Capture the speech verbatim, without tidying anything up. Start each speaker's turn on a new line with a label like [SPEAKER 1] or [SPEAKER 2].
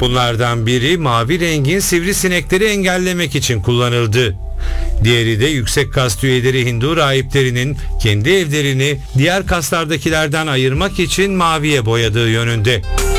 [SPEAKER 1] Bunlardan biri mavi rengin sivrisinekleri engellemek için kullanıldı. Diğeri de yüksek kast üyeleri Hindu rahiplerinin kendi evlerini diğer kastlardakilerden ayırmak için maviye boyadığı yönünde.